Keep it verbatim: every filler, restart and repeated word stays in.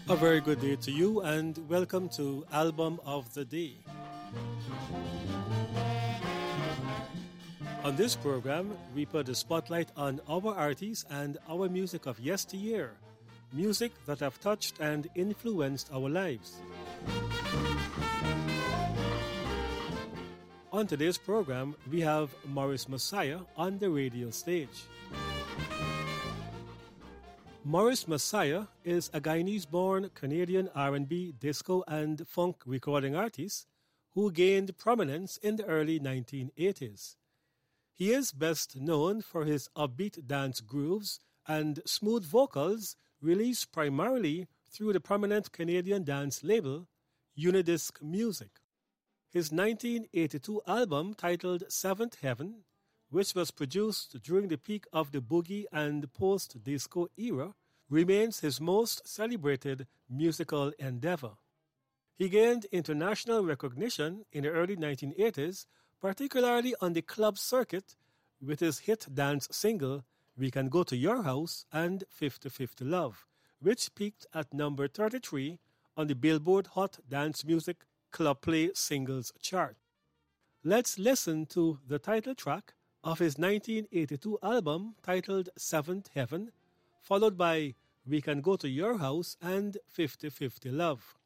A very good day to you and welcome to Album of the Day. On this program, we put the spotlight on our artists and our music of yesteryear, music that have touched and influenced our lives. On today's program, we have Morris Messiah on the radio stage. Morris Messiah is a Guyanese-born Canadian R and B, disco, and funk recording artist who gained prominence in the early nineteen eighties. He is best known for his upbeat dance grooves and smooth vocals released primarily through the prominent Canadian dance label Unidisc Music. His nineteen eighty-two album titled Seventh Heaven, which was produced during the peak of the boogie and post-disco era, remains his most celebrated musical endeavor. He gained international recognition in the early nineteen eighties, particularly on the club circuit, with his hit dance single We Can Go to Your House and fifty fifty Love, which peaked at number thirty-three on the Billboard Hot Dance Music Club Play Singles chart. Let's listen to the title track of his nineteen eighty-two album titled Seventh Heaven, followed by We Can Go to Your House and fifty fifty Love.